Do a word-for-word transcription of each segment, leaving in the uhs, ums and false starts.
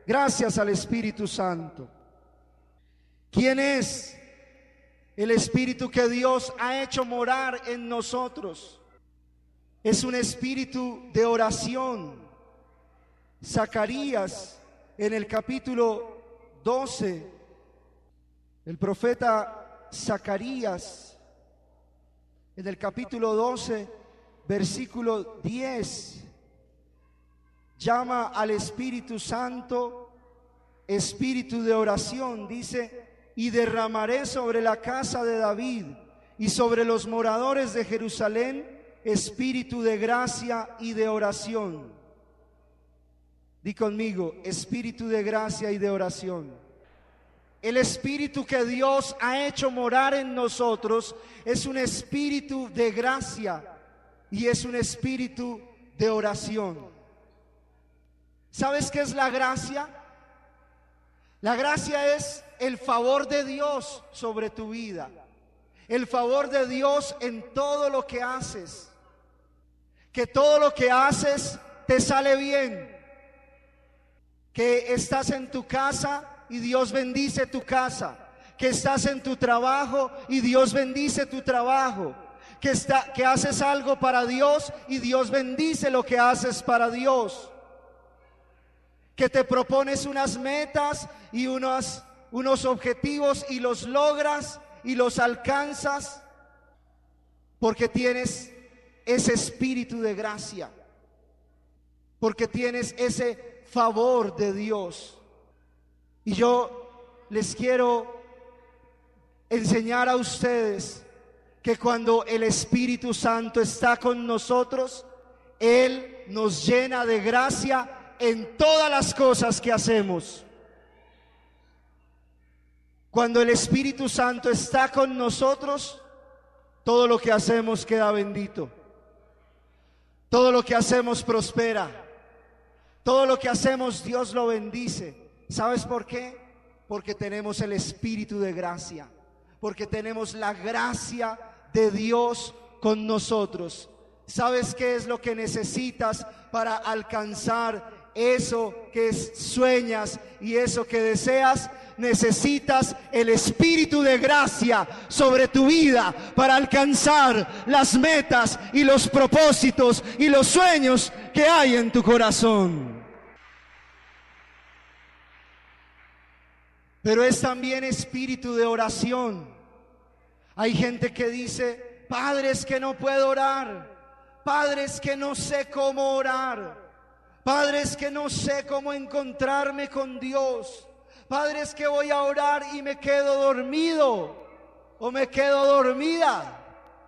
Gracias al Espíritu Santo. ¿Quién es el Espíritu que Dios ha hecho morar en nosotros? Es un espíritu de oración. Zacarías, en el capítulo doce, el profeta Zacarías, en el capítulo doce, versículo diez, llama al Espíritu Santo espíritu de oración. Dice: y derramaré sobre la casa de David y sobre los moradores de Jerusalén espíritu de gracia y de oración. Di conmigo: espíritu de gracia y de oración. El espíritu que Dios ha hecho morar en nosotros es un espíritu de gracia y es un espíritu de oración. ¿Sabes qué es la gracia? La gracia es el favor de Dios sobre tu vida, el favor de Dios en todo lo que haces, que todo lo que haces te sale bien, que estás en tu casa y Dios bendice tu casa, que estás en tu trabajo y Dios bendice tu trabajo, que, está, que haces algo para Dios y Dios bendice lo que haces para Dios, que te propones unas metas y unos, unos objetivos y los logras y los alcanzas porque tienes ese espíritu de gracia, porque tienes ese favor de Dios. Y yo les quiero enseñar a ustedes que cuando el Espíritu Santo está con nosotros, Él nos llena de gracia en todas las cosas que hacemos. Cuando el Espíritu Santo está con nosotros, todo lo que hacemos queda bendito, todo lo que hacemos prospera, todo lo que hacemos Dios lo bendice. ¿Sabes por qué? Porque tenemos el espíritu de gracia, porque tenemos la gracia de Dios con nosotros. ¿Sabes qué es lo que necesitas para alcanzar eso que sueñas y eso que deseas? Necesitas el espíritu de gracia sobre tu vida para alcanzar las metas y los propósitos y los sueños que hay en tu corazón. Pero es también espíritu de oración. Hay gente que dice: Padre, es que no puedo orar. Padre, es que no sé cómo orar. Padre, es que no sé cómo encontrarme con Dios. Padre, es que voy a orar y me quedo dormido o me quedo dormida.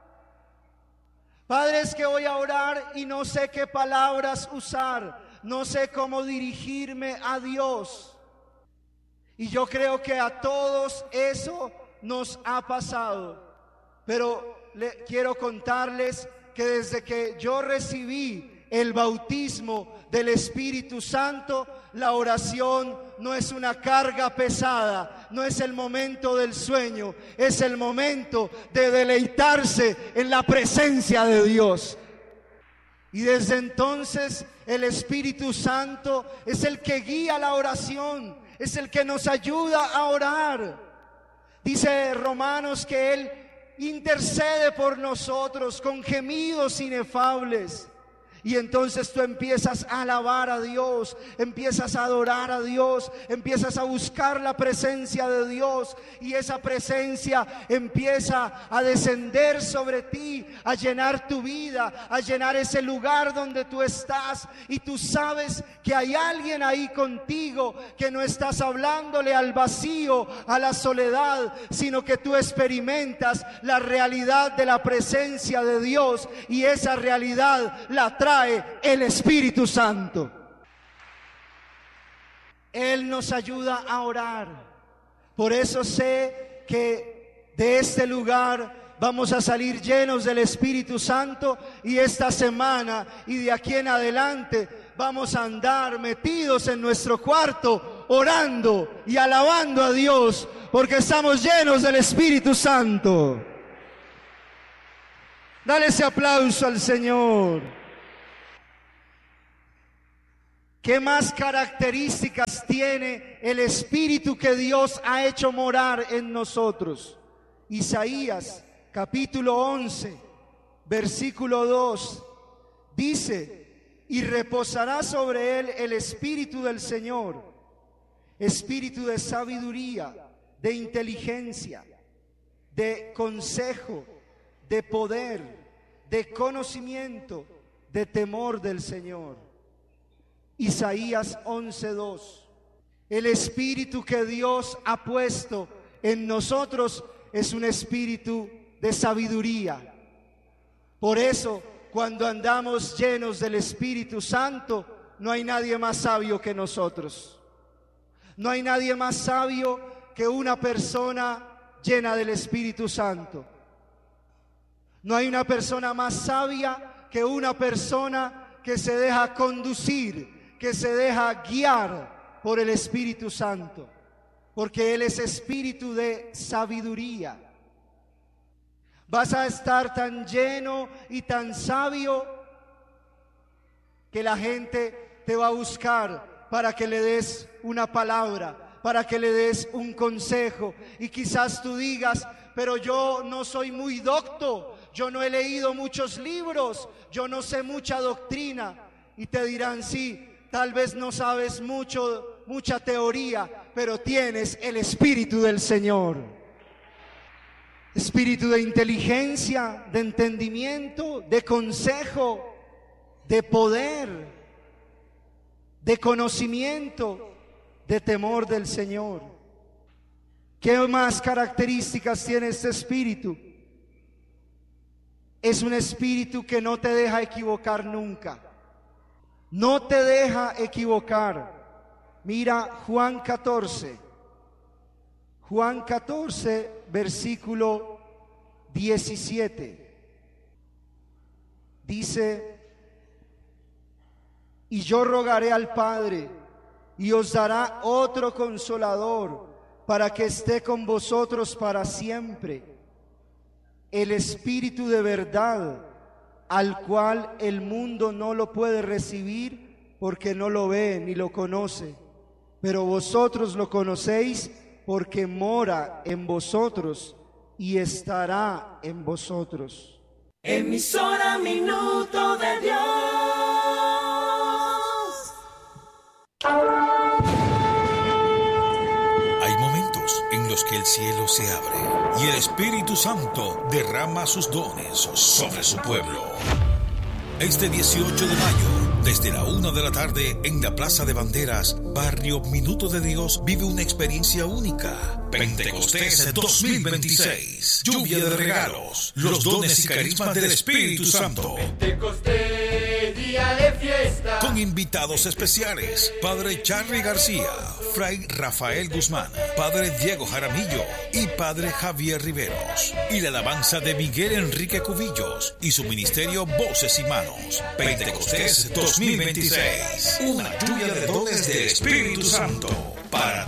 Padre, es que voy a orar y no sé qué palabras usar, no sé cómo dirigirme a Dios. Y yo creo que a todos eso nos ha pasado. Pero le, quiero contarles que desde que yo recibí el bautismo del Espíritu Santo, la oración no es una carga pesada, no es el momento del sueño, es el momento de deleitarse en la presencia de Dios. Y desde entonces el Espíritu Santo es el que guía la oración, es el que nos ayuda a orar. Dice Romanos que Él intercede por nosotros con gemidos inefables. Y entonces tú empiezas a alabar a Dios, empiezas a adorar a Dios, empiezas a buscar la presencia de Dios, y esa presencia empieza a descender sobre ti, a llenar tu vida, a llenar ese lugar donde tú estás, y tú sabes que hay alguien ahí contigo, que no estás hablándole al vacío, a la soledad, sino que tú experimentas la realidad de la presencia de Dios, y esa realidad la trae el Espíritu Santo. Él nos ayuda a orar. Por eso sé que de este lugar vamos a salir llenos del Espíritu Santo, y esta semana y de aquí en adelante vamos a andar metidos en nuestro cuarto orando y alabando a Dios, porque estamos llenos del Espíritu Santo. Dale ese aplauso al Señor. ¿Qué más características tiene el Espíritu que Dios ha hecho morar en nosotros? Isaías capítulo once, versículo dos, dice: y reposará sobre él el Espíritu del Señor, Espíritu de sabiduría, de inteligencia, de consejo, de poder, de conocimiento, de temor del Señor. Isaías once dos. El Espíritu que Dios ha puesto en nosotros es un espíritu de sabiduría. Por eso, cuando andamos llenos del Espíritu Santo, no hay nadie más sabio que nosotros. No hay nadie más sabio que una persona llena del Espíritu Santo. No hay una persona más sabia que una persona que se deja conducir, que se deja guiar por el Espíritu Santo, porque Él es espíritu de sabiduría. Vas a estar tan lleno y tan sabio que la gente te va a buscar para que le des una palabra, para que le des un consejo. Y quizás tú digas: pero yo no soy muy docto, yo no he leído muchos libros, yo no sé mucha doctrina. Y te dirán: sí, tal vez no sabes mucho, mucha teoría, pero tienes el Espíritu del Señor. Espíritu de inteligencia, de entendimiento, de consejo, de poder, de conocimiento, de temor del Señor. ¿Qué más características tiene este espíritu? Es un espíritu que no te deja equivocar nunca. No te deja equivocar. Mira Juan catorce. Juan catorce, versículo diecisiete. Dice: y yo rogaré al Padre, y os dará otro consolador, para que esté con vosotros para siempre, el Espíritu de verdad, al cual el mundo no lo puede recibir, porque no lo ve ni lo conoce, pero vosotros lo conocéis, porque mora en vosotros y estará en vosotros. Emisora Minuto de Dios. Hay momentos en los que el cielo se abre y el Espíritu Santo derrama sus dones sobre su pueblo. Este dieciocho de mayo, desde la una de la tarde, en la Plaza de Banderas, Barrio Minuto de Dios vive una experiencia única. Pentecostés dos mil veintiséis. Lluvia de regalos, los dones y carismas del Espíritu Santo. Pentecostés, día de fiesta. Con invitados especiales: Padre Charly García, Fray Rafael Guzmán, Padre Diego Jaramillo y Padre Javier Riveros. Y la alabanza de Miguel Enrique Cubillos y su ministerio Voces y Manos. Pentecostés dos mil veintiséis. Una lluvia de dones del Espíritu Santo para